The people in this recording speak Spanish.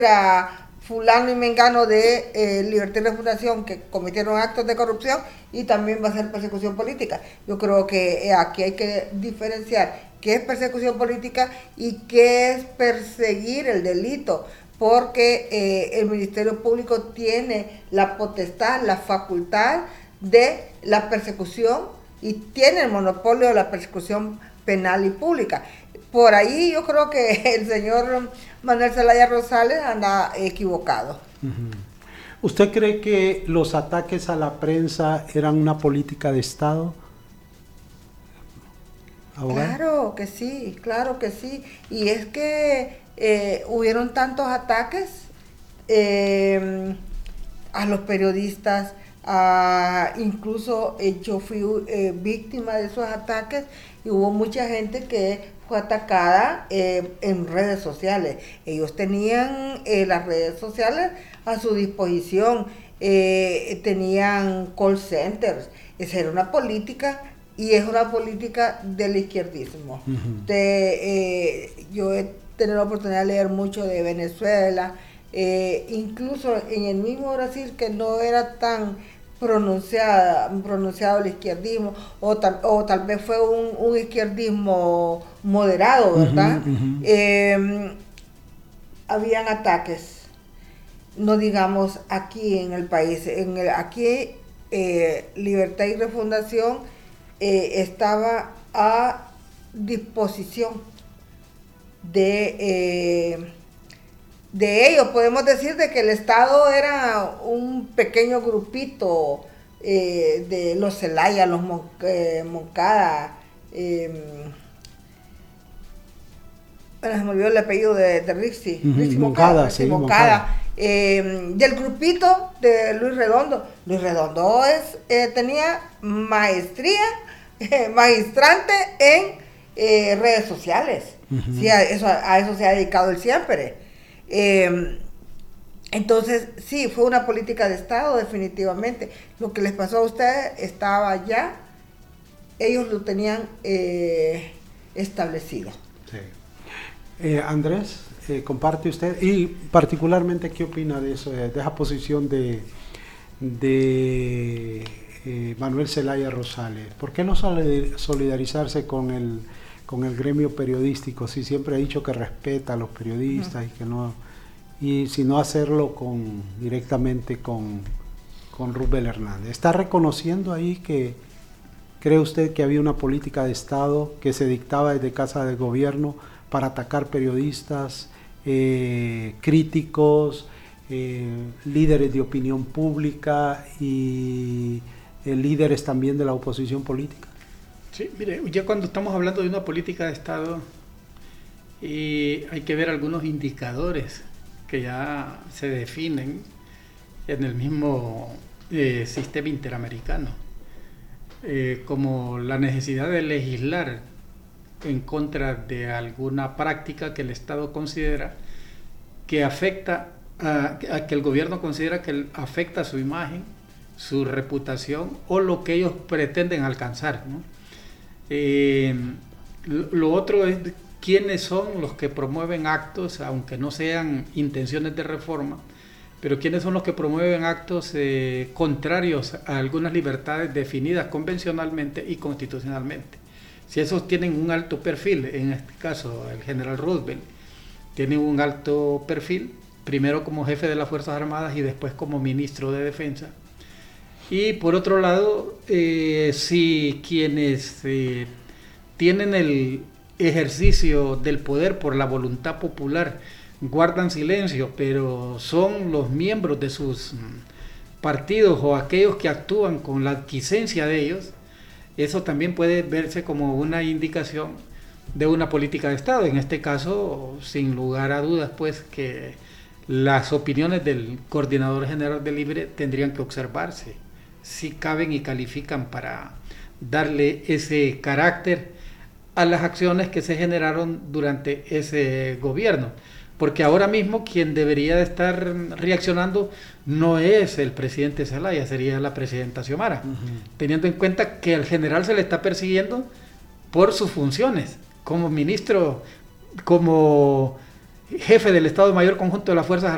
a fulano y mengano de Libertad y Refundación que cometieron actos de corrupción y también va a ser persecución política. Yo creo que aquí hay que diferenciar qué es persecución política y qué es perseguir el delito, porque el Ministerio Público tiene la potestad, la facultad de la persecución y tiene el monopolio de la persecución penal y pública. Por ahí yo creo que el señor Manuel Zelaya Rosales anda equivocado. ¿Usted cree que los ataques a la prensa eran una política de Estado? ¿Abogado? Claro que sí. Y es que hubieron tantos ataques a los periodistas, incluso yo fui víctima de esos ataques y hubo mucha gente que fue atacada en redes sociales. Ellos tenían las redes sociales a su disposición, tenían call centers. Esa era una política y es una política del izquierdismo. Yo he tenido la oportunidad de leer mucho de Venezuela, incluso en el mismo Brasil, que no era tan pronunciado el izquierdismo, o tal vez fue un izquierdismo moderado, ¿verdad? Habían ataques, no digamos aquí en el país, aquí Libertad y Refundación estaba a disposición de ellos. Podemos decir de que el Estado era un pequeño grupito de los Zelaya, los Moncada, bueno, se me olvidó el apellido de Rixi, Moncada, del grupito de Luis Redondo. Luis Redondo tenía maestría, magistrante en redes sociales. Sí, a eso se ha dedicado él siempre. Entonces, sí, fue una política de Estado, definitivamente. Lo que les pasó a ustedes estaba allá, ellos lo tenían establecido. Sí. Andrés, comparte usted, y particularmente, ¿qué opina de eso, de esa posición de Manuel Zelaya Rosales? ¿Por qué no solidarizarse con el gremio periodístico? Si siempre ha dicho que respeta a los periodistas y que no, y si no hacerlo directamente con Rubén Hernández. ¿Está reconociendo ahí que cree usted que había una política de Estado que se dictaba desde Casa de Gobierno para atacar periodistas, críticos, líderes de opinión pública y líderes también de la oposición política? Sí, mire, ya cuando estamos hablando de una política de Estado, hay que ver algunos indicadores que ya se definen en el mismo sistema interamericano, como la necesidad de legislar en contra de alguna práctica que el Estado considera que afecta, que el gobierno considera que afecta su imagen, su reputación o lo que ellos pretenden alcanzar, ¿no? Lo otro es quiénes son los que promueven actos, aunque no sean intenciones de reforma, pero quiénes son los que promueven actos contrarios a algunas libertades definidas convencionalmente y constitucionalmente. Si esos tienen un alto perfil, en este caso el general Roosevelt tiene un alto perfil, primero como jefe de las Fuerzas Armadas y después como ministro de Defensa. Y por otro lado, si quienes tienen el ejercicio del poder por la voluntad popular guardan silencio, pero son los miembros de sus partidos o aquellos que actúan con la aquiescencia de ellos, eso también puede verse como una indicación de una política de Estado. En este caso, sin lugar a dudas, pues que las opiniones del coordinador general del LIBRE tendrían que observarse, si caben y califican para darle ese carácter a las acciones que se generaron durante ese gobierno. Porque ahora mismo quien debería de estar reaccionando no es el presidente Zelaya, sería la presidenta Xiomara, teniendo en cuenta que al general se le está persiguiendo por sus funciones como ministro, como jefe del Estado Mayor Conjunto de las Fuerzas Armadas.